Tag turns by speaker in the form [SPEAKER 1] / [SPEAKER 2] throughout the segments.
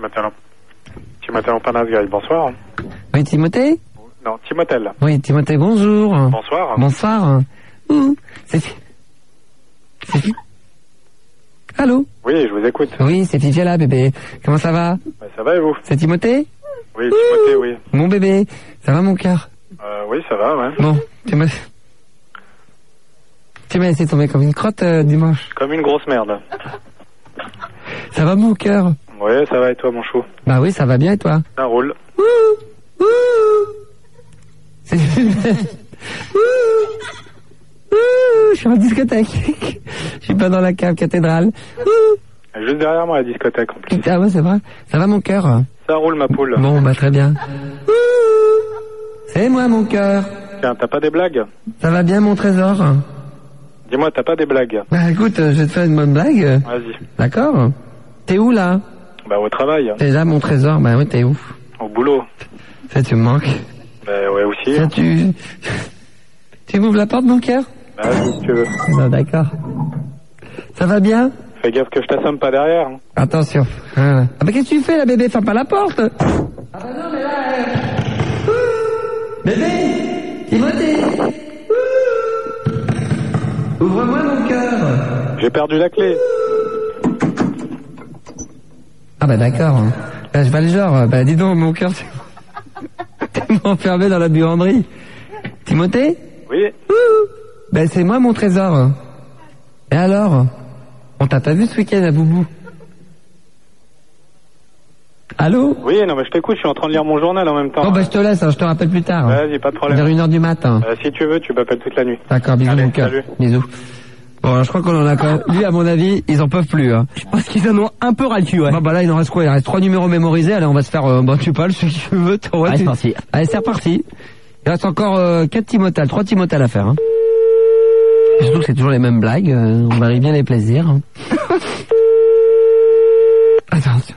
[SPEAKER 1] Timothée Lampanas-Gaille, bonsoir.
[SPEAKER 2] Oui, Timothée?
[SPEAKER 1] Non, Timothée.
[SPEAKER 2] Oui, Timothée, bonjour.
[SPEAKER 1] Bonsoir.
[SPEAKER 2] Bonsoir. C'est Allô?
[SPEAKER 1] Oui, je vous écoute.
[SPEAKER 2] Oui, c'est Fidjela, bébé. Comment ça va?
[SPEAKER 1] Ça va et vous?
[SPEAKER 2] C'est Timothée?
[SPEAKER 1] Oui, Timothée, oui.
[SPEAKER 2] Mon bébé, ça va mon cœur?
[SPEAKER 1] Oui, ça va, ouais.
[SPEAKER 2] Bon, tu m'as laissé tomber comme une crotte dimanche.
[SPEAKER 1] Comme une grosse merde.
[SPEAKER 2] Ça va mon cœur?
[SPEAKER 1] Oui, ça va et toi, mon chou?
[SPEAKER 2] Bah oui, ça va bien et toi?
[SPEAKER 1] Ça roule.
[SPEAKER 2] C'est... Je suis en discothèque. Je suis pas dans la cave cathédrale.
[SPEAKER 1] Juste derrière moi, la discothèque, en plus.
[SPEAKER 2] Ah ouais, c'est vrai. Ça va mon cœur?
[SPEAKER 1] Ça roule, ma poule.
[SPEAKER 2] Bon, bah très bien. C'est moi mon cœur.
[SPEAKER 1] Tiens, t'as pas des blagues?
[SPEAKER 2] Ça va bien mon trésor?
[SPEAKER 1] Dis-moi, t'as pas des blagues?
[SPEAKER 2] Bah écoute, je vais te faire une bonne blague.
[SPEAKER 1] Vas-y.
[SPEAKER 2] D'accord? T'es où là?
[SPEAKER 1] Bah au travail.
[SPEAKER 2] T'es là mon trésor? Bah oui, t'es où?
[SPEAKER 1] Au boulot.
[SPEAKER 2] Ça, tu me manques.
[SPEAKER 1] Bah ouais, aussi.
[SPEAKER 2] Ça, tu m'ouvres la porte mon cœur?
[SPEAKER 1] Bah si tu veux.
[SPEAKER 2] Non, d'accord. Ça va bien?
[SPEAKER 1] Fais gaffe que je t'assomme pas derrière. Hein.
[SPEAKER 2] Attention. Ah bah qu'est-ce que tu fais là bébé? Ferme pas la porte. Ah bah non mais là... Bébé! Timothée! Ouvre-moi mon cœur!
[SPEAKER 1] J'ai perdu la clé.
[SPEAKER 2] Ah bah d'accord. Bah, j'ai pas le genre. Bah dis donc mon cœur... T'es enfermé dans la buanderie. Timothée?
[SPEAKER 1] Oui.
[SPEAKER 2] Ben c'est moi mon trésor. Et alors? On t'a pas vu ce week-end à Boubou? Allô?
[SPEAKER 1] Oui, non mais je t'écoute, je suis en train de lire mon journal en même temps.
[SPEAKER 2] Bon bah je te laisse, hein, je te rappelle plus tard.
[SPEAKER 1] Vas-y, pas de problème.
[SPEAKER 2] Vers 1h du matin.
[SPEAKER 1] Si tu veux, tu m'appelles toute la nuit.
[SPEAKER 2] D'accord, bisous
[SPEAKER 1] Allez,
[SPEAKER 2] mon cœur.
[SPEAKER 1] salut.
[SPEAKER 2] Bisous. Bon alors, je crois qu'on en a quand même... Lui à mon avis, ils en peuvent plus. Hein.
[SPEAKER 3] Je pense qu'ils en ont un peu ras le cul, ouais.
[SPEAKER 2] Bon bah là il en reste quoi? Il reste 3 numéros mémorisés. Allez on va se faire... Bon tu parles, celui que tu veux.
[SPEAKER 3] Allez, c'est parti.
[SPEAKER 2] Allez c'est reparti. Il reste encore 4 Timothées, 3 Timothées à faire. Hein. Et surtout que c'est toujours les mêmes blagues. On varie bien les plaisirs. Hein. Attention.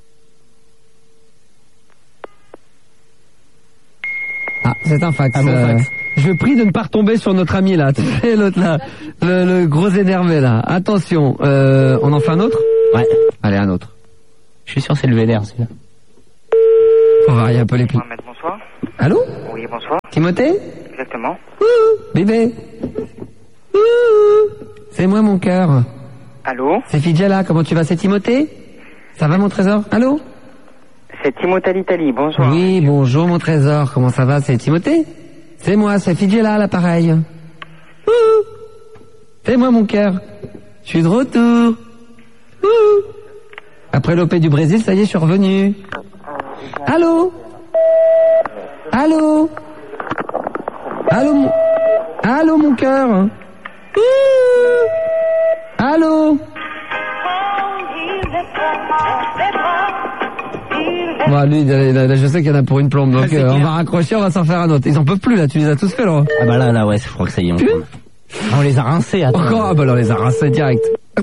[SPEAKER 2] Ah, c'est un fax.
[SPEAKER 3] Ah, bon fax.
[SPEAKER 2] Je prie de ne pas retomber sur notre ami là. Tu sais, l'autre là. Le gros énervé là. Attention. On en fait un autre?
[SPEAKER 3] Ouais.
[SPEAKER 2] Allez, un autre.
[SPEAKER 3] Je suis sûr que c'est le VDR, celui-là.
[SPEAKER 2] On varier un peu les prix.
[SPEAKER 4] Mohamed, bonsoir.
[SPEAKER 2] Allô?
[SPEAKER 4] Oui, bonsoir.
[SPEAKER 2] Timothée?
[SPEAKER 4] Exactement.
[SPEAKER 2] Bébé? C'est moi mon cœur.
[SPEAKER 4] Allô?
[SPEAKER 2] C'est Fidjela, comment tu vas? C'est Timothée? Ça va mon trésor? Allô?
[SPEAKER 4] C'est Timothée l'Italie, bonsoir.
[SPEAKER 2] Oui, bonjour mon trésor, comment ça va? C'est Timothée? C'est moi, c'est Fidjela à l'appareil. C'est moi mon cœur. Je suis de retour. Après l'OP du Brésil, ça y est, je suis revenu. Allô? Allô? Allô mon cœur? Allô? Bon, lui, je sais qu'il y en a pour une plombe, donc on va raccrocher, on va s'en faire un autre. Ils en peuvent plus là, tu les as tous fait là.
[SPEAKER 3] Ah bah là, ouais, je crois que ça y est. On les a rincés, attends.
[SPEAKER 2] Encore? Ah bah là, on les a rincés direct.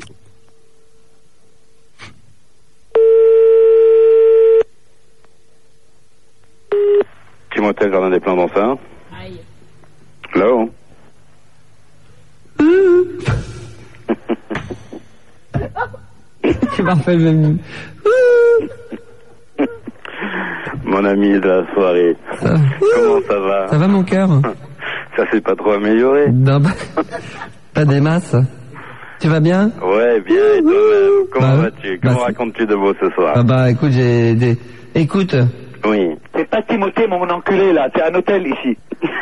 [SPEAKER 1] Timothée, Jardin des Plantes, bonsoir.
[SPEAKER 5] Aïe.
[SPEAKER 1] Hello.
[SPEAKER 2] Tu m'as refait le même.
[SPEAKER 1] Mon ami de la soirée. Comment ça va?
[SPEAKER 2] Ça va mon cœur?
[SPEAKER 1] Ça s'est pas trop amélioré?
[SPEAKER 2] Non, pas des masses. Tu vas bien?
[SPEAKER 1] Ouais, bien, et toi-même? Comment
[SPEAKER 2] Bah,
[SPEAKER 1] vas-tu? Comment racontes-tu de beau ce soir?
[SPEAKER 2] Ah bah écoute, Écoute.
[SPEAKER 1] Oui.
[SPEAKER 6] C'est pas Timothée, mon enculé, là. C'est un hôtel, ici.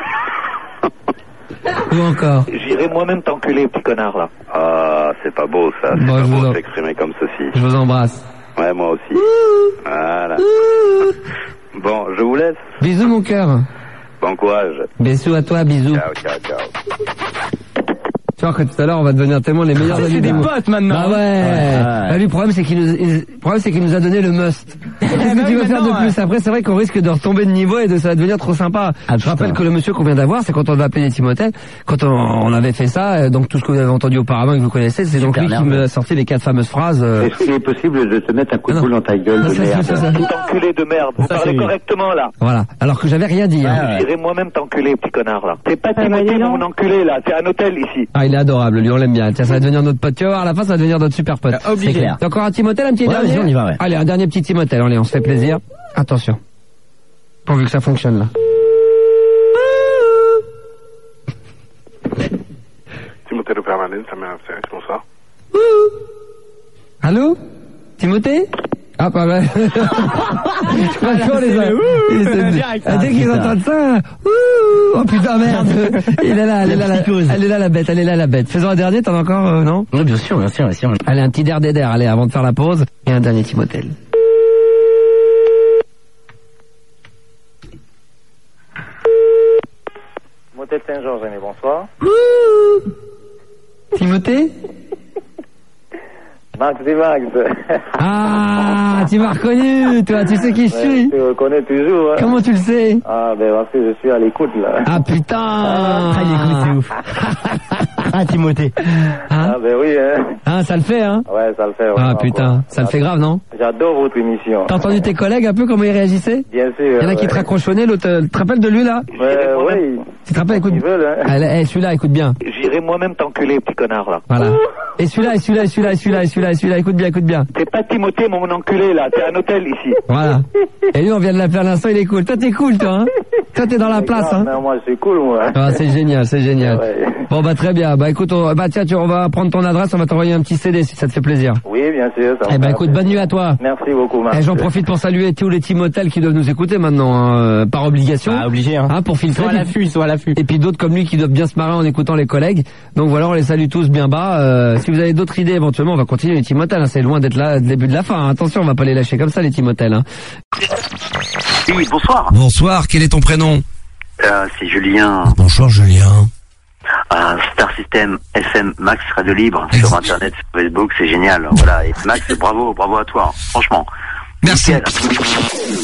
[SPEAKER 2] Ou encore?
[SPEAKER 6] J'irai moi-même t'enculer, petit connard, là.
[SPEAKER 1] Ah, c'est pas beau, ça. C'est
[SPEAKER 2] Bon,
[SPEAKER 1] pas
[SPEAKER 2] je
[SPEAKER 1] beau
[SPEAKER 2] vous
[SPEAKER 1] de
[SPEAKER 2] en-
[SPEAKER 1] s'exprimer comme ceci.
[SPEAKER 2] Je vous embrasse.
[SPEAKER 1] Ouais, moi aussi. Voilà. Bon, je vous laisse.
[SPEAKER 2] Bisous mon cœur.
[SPEAKER 1] Bon courage.
[SPEAKER 2] Bisous à toi, bisous.
[SPEAKER 1] Ciao, ciao, ciao.
[SPEAKER 2] Tu vois que tout à l'heure on va devenir tellement les meilleurs amis
[SPEAKER 3] C'est
[SPEAKER 2] du
[SPEAKER 3] des
[SPEAKER 2] monde.
[SPEAKER 3] potes maintenant.
[SPEAKER 2] Bah ouais. Bah, lui, le problème c'est qu'il nous a donné le must. Qu'est-ce que tu veux faire de plus? Après c'est vrai qu'on risque de retomber de niveau et ça va devenir trop sympa. Je rappelle que le monsieur qu'on vient d'avoir, c'est quand on va appeler les Timothée, quand on avait fait ça, donc tout ce que vous avez entendu auparavant et que vous connaissez, c'est donc lui qui me a sorti les 4 fameuses phrases.
[SPEAKER 7] Est-ce qu'il est possible de te mettre un coup de boule dans ta gueule de merde?
[SPEAKER 6] Petit enculé de merde. Vous parlez correctement, là.
[SPEAKER 2] Voilà. Alors que j'avais rien dit. Hein.
[SPEAKER 6] J'irai moi-même t'enculer, petit connard, là. C'est pas Timothée, mon enculé, là. C'est un hôtel, ici.
[SPEAKER 2] Ah, il il est adorable, lui, on l'aime bien. Tiens, ça va devenir notre pote. Tu vas voir, à la fin, ça va devenir notre super pote.
[SPEAKER 3] C'est clair.
[SPEAKER 2] T'as encore un Timothée, un petit dernier?
[SPEAKER 3] Vas-y, on y va, ouais.
[SPEAKER 2] Allez, un dernier petit Timothée, allez, on se fait plaisir. Attention. Pourvu que ça fonctionne, là.
[SPEAKER 5] Timothée de Permanente, ça m'a fait bonsoir.
[SPEAKER 2] Allô? Timothée? Ah, pas mal. Je crois qu'on les a. Dès qu'ils entendent ça, oh putain, merde. Il est là, elle est là, la bête, elle est là, la bête. Faisons un dernier, t'en as encore, non?
[SPEAKER 3] Oui, bien sûr.
[SPEAKER 2] Allez, un petit der, allez, avant de faire la pause. Et un dernier Timothée.
[SPEAKER 4] Motel Saint-Georges, bonsoir.
[SPEAKER 2] Timothée?
[SPEAKER 4] Max et Max.
[SPEAKER 2] Ah, tu m'as reconnu, toi, tu sais qui je suis.
[SPEAKER 4] Tu reconnais toujours. Hein.
[SPEAKER 2] Comment tu le sais?
[SPEAKER 4] Ah, ben parce que je suis à l'écoute, là.
[SPEAKER 2] Ah, putain.
[SPEAKER 3] Ah, l'écoute, c'est ouf. Ah, Timothée.
[SPEAKER 4] Ah, ben oui, hein.
[SPEAKER 2] Ah, ça le fait, hein?
[SPEAKER 4] Ouais, ça le fait.
[SPEAKER 2] Ah, putain, ça le fait grave, non?
[SPEAKER 4] J'adore votre émission.
[SPEAKER 2] T'as entendu tes collègues un peu comment ils réagissaient?
[SPEAKER 4] Bien sûr.
[SPEAKER 2] Il y en a qui te raccrochent au nez, l'autre, tu te rappelles de lui, là?
[SPEAKER 4] Oui.
[SPEAKER 2] Tu te rappelles, écoute.
[SPEAKER 4] Ils veulent, hein.
[SPEAKER 2] Allez, celui-là, écoute bien.
[SPEAKER 6] J'irai moi-même t'enculer, petit connard, là.
[SPEAKER 2] Voilà. Et celui-là, écoute bien.
[SPEAKER 6] C'est pas Timothée, mon enculé, là. T'es à un hôtel, ici.
[SPEAKER 2] Voilà. Et lui, on vient de l'appeler à l'instant, il est cool. Toi, t'es cool, toi, hein? Toi, t'es dans la place, hein?
[SPEAKER 4] Non, moi, je suis cool, moi.
[SPEAKER 2] Ah, c'est génial.
[SPEAKER 4] Ouais.
[SPEAKER 2] Bon, bah, très bien. Bah, écoute, on va prendre ton adresse, on va t'envoyer un petit CD si ça te fait plaisir.
[SPEAKER 4] Oui, bien sûr.
[SPEAKER 2] Eh ben, écoute, bonne nuit à toi.
[SPEAKER 4] Merci beaucoup, Max.
[SPEAKER 2] Et j'en profite pour saluer tous les Timothées qui doivent nous écouter maintenant, hein, par obligation.
[SPEAKER 3] Ah, obligé, hein.
[SPEAKER 2] Pour filtrer.
[SPEAKER 3] Soit à l'affût.
[SPEAKER 2] Et puis d'autres comme lui qui doivent bien se marrer en écoutant les collègues. Donc voilà, on les salue tous bien bas. Si vous avez d'autres idées, éventuellement, on va continuer les Timothées. Hein. C'est loin d'être là, le début de la fin. Hein. Attention, on va pas les lâcher comme ça, les Timothées. Hein.
[SPEAKER 8] Oui, bonsoir.
[SPEAKER 9] Bonsoir, quel est ton prénom?
[SPEAKER 8] C'est Julien.
[SPEAKER 9] Bonjour Julien.
[SPEAKER 8] Star System FM Max Radio Libre sur Internet, sur Facebook, c'est génial. Voilà. Et Max, bravo à toi, franchement.
[SPEAKER 9] Merci.
[SPEAKER 8] Nickel.